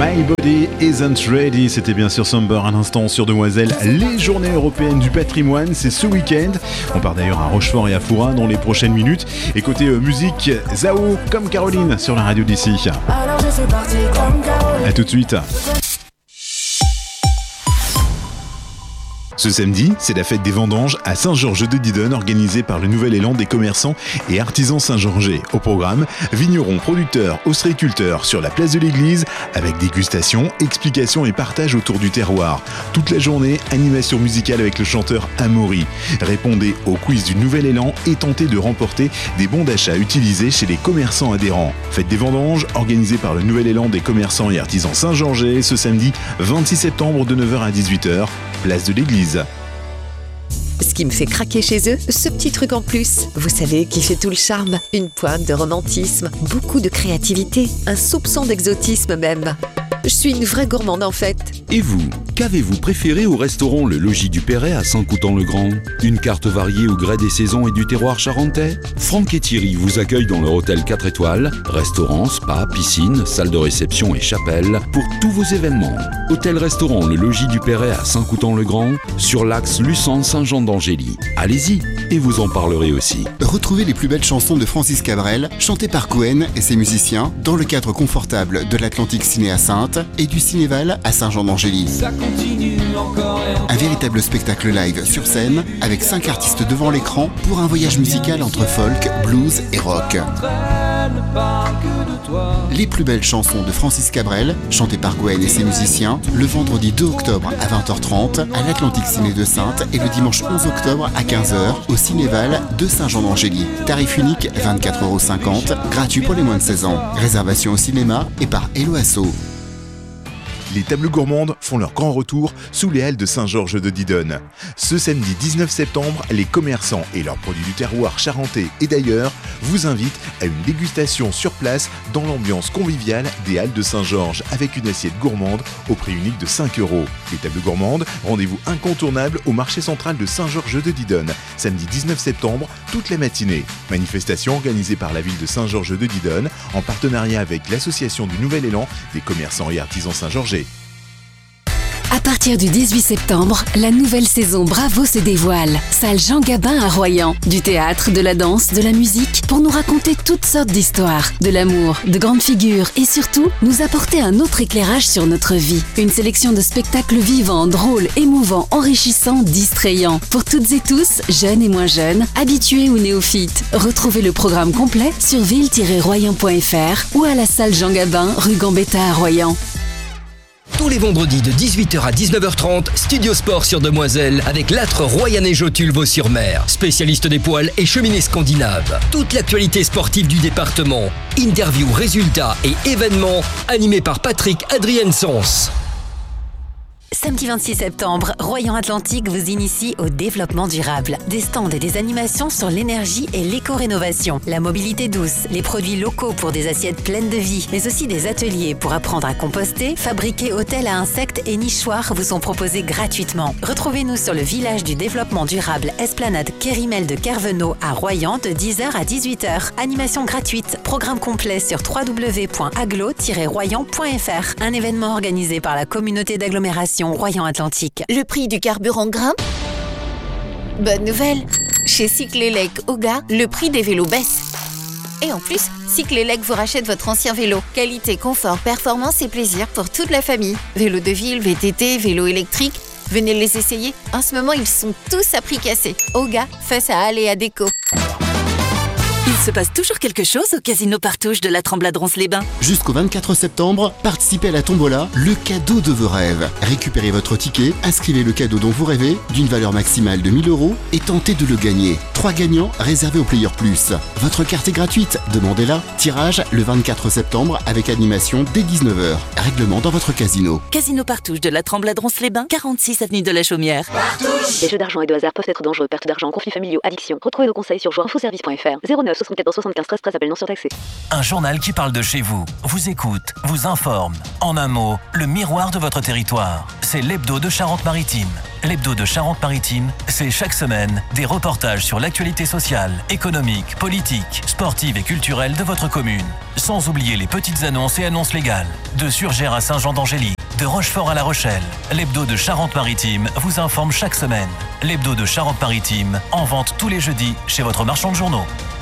My Body Isn't Ready, c'était bien sûr Somber à l'instant sur Demoiselle. Les journées européennes du patrimoine, c'est ce week-end. On part d'ailleurs à Rochefort et à Foura dans les prochaines minutes. Et côté musique, Zao comme Caroline sur la radio d'ici. Alors je suis parti comme Caroline. A tout de suite. Ce samedi, c'est la fête des vendanges à Saint-Georges-de-Didonne organisée par le Nouvel Élan des commerçants et artisans saint-georgeais. Au programme, vignerons, producteurs, ostréiculteurs sur la place de l'église avec dégustation, explications et partage autour du terroir. Toute la journée, animation musicale avec le chanteur Amaury. Répondez au quiz du Nouvel Élan et tentez de remporter des bons d'achat utilisés chez les commerçants adhérents. Fête des vendanges organisée par le Nouvel Élan des commerçants et artisans saint-georgeais ce samedi 26 septembre de 9h à 18h, place de l'église. Ce qui me fait craquer chez eux, ce petit truc en plus. Vous savez, qui fait tout le charme. Une pointe de romantisme, beaucoup de créativité, un soupçon d'exotisme même. Je suis une vraie gourmande en fait. Et vous, qu'avez-vous préféré au restaurant Le Logis du Perret à Saint-Coutan-le-Grand? Une carte variée au gré des saisons et du terroir charentais? Franck et Thierry vous accueillent dans leur hôtel 4 étoiles, restaurant, spa, piscine, salle de réception et chapelle pour tous vos événements. Hôtel-restaurant Le Logis du Perret à Saint-Coutan-le-Grand sur l'axe Luçon-Saint-Jean-d'Angély. Allez-y et vous en parlerez aussi. Retrouvez les plus belles chansons de Francis Cabrel, chantées par Cohen et ses musiciens, dans le cadre confortable de l'Atlantique Ciné à Saintes et du Cinéval à Saint-Jean-d'Angély. Un véritable spectacle live sur scène, avec 5 artistes devant l'écran pour un voyage musical entre folk, blues et rock. Les plus belles chansons de Francis Cabrel, chantées par Gwen et ses musiciens, le vendredi 2 octobre à 20h30 à l'Atlantique Ciné de Saintes et le dimanche 11 octobre à 15h au Cinéval de Saint-Jean-d'Angély. Tarif unique 24,50 €, gratuit pour les moins de 16 ans. Réservation au cinéma et par Hello Asso. Les tables gourmandes font leur grand retour sous les halles de Saint-Georges-de-Didonne. Ce samedi 19 septembre, les commerçants et leurs produits du terroir charentais et d'ailleurs vous invitent à une dégustation sur place dans l'ambiance conviviale des halles de Saint-Georges avec une assiette gourmande au prix unique de 5 €. Les tables gourmandes, rendez-vous incontournable au marché central de Saint-Georges-de-Didonne, samedi 19 septembre, toute la matinée. Manifestation organisée par la ville de Saint-Georges-de-Didonne en partenariat avec l'association du Nouvel Élan des commerçants et artisans saint-georgeais. À partir du 18 septembre, la nouvelle saison Bravo se dévoile. Salle Jean Gabin à Royan. Du théâtre, de la danse, de la musique, pour nous raconter toutes sortes d'histoires, de l'amour, de grandes figures et surtout, nous apporter un autre éclairage sur notre vie. Une sélection de spectacles vivants, drôles, émouvants, enrichissants, distrayants. Pour toutes et tous, jeunes et moins jeunes, habitués ou néophytes. Retrouvez le programme complet sur ville-royan.fr ou à la salle Jean Gabin, rue Gambetta à Royan. Tous les vendredis de 18h à 19h30, Studio Sport sur Demoiselle avec l'âtre royanais Jotul Vaux-sur-Mer, spécialiste des poêles et cheminées scandinaves. Toute l'actualité sportive du département, interviews, résultats et événements animés par Patrick Adriensens. Samedi 26 septembre, Royan Atlantique vous initie au développement durable. Des stands et des animations sur l'énergie et l'éco-rénovation, la mobilité douce, les produits locaux pour des assiettes pleines de vie, mais aussi des ateliers pour apprendre à composter, fabriquer hôtels à insectes et nichoirs vous sont proposés gratuitement. Retrouvez-nous sur le village du développement durable Esplanade Kérimel de Kervenot à Royan de 10h à 18h. Animation gratuite, programme complet sur www.aglo-royan.fr. Un événement organisé par la communauté d'agglomération Royan Atlantique. Le prix du carburant grimpe? Bonne nouvelle! Chez Cyclélec Oga, le prix des vélos baisse. Et en plus, Cyclélec vous rachète votre ancien vélo. Qualité, confort, performance et plaisir pour toute la famille. Vélo de ville, VTT, vélo électrique, venez les essayer. En ce moment, ils sont tous à prix cassé. Oga, face à Aléa Déco. Il se passe toujours quelque chose au Casino Partouche de la Tremblade-Ronce-les-Bains. Jusqu'au 24 septembre, participez à la tombola, le cadeau de vos rêves. Récupérez votre ticket, inscrivez le cadeau dont vous rêvez, d'une valeur maximale de 1 000 € et tentez de le gagner. 3 gagnants réservés au Player Plus. Votre carte est gratuite, demandez-la. Tirage le 24 septembre avec animation dès 19h. Règlement dans votre casino. Casino Partouche de la Tremblade-Ronce-les-Bains, 46 avenue de la Chaumière. Les jeux d'argent et de hasard peuvent être dangereux. Perte d'argent, conflits familiaux, addiction. Retrouvez nos conseils sur joueurinfoservice.fr. 09 74 75 13 13, appel non surtaxé. Un journal qui parle de chez vous, vous écoute, vous informe. En un mot, le miroir de votre territoire. C'est l'hebdo de Charente-Maritime. L'hebdo de Charente-Maritime, c'est chaque semaine des reportages sur l'actualité sociale, économique, politique, sportive et culturelle de votre commune. Sans oublier les petites annonces et annonces légales. De Surgères à Saint-Jean-d'Angély, de Rochefort à La Rochelle, l'hebdo de Charente-Maritime vous informe chaque semaine. L'hebdo de Charente-Maritime, en vente tous les jeudis chez votre marchand de journaux.